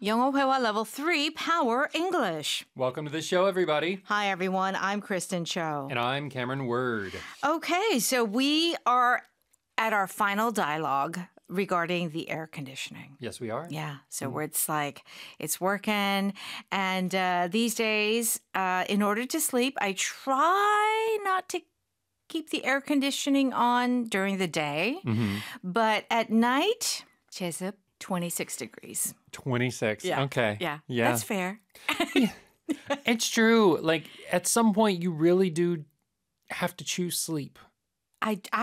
영어회화 Level 3 Power English. Welcome to the show, everybody. Hi, everyone. I'm Kristen Cho. And I'm Cameron Word. Okay, so we are at our final dialogue regarding the air conditioning. Yes, we are. Yeah, so where it's like, it's working. And these days, in order to sleep, I try not to keep the air conditioning on during the day. But at night, Jessup, 26 degrees. 26. Yeah. Okay. Yeah, Yeah. that's fair. It's true. Like, at some point, you really do have to choose sleep. I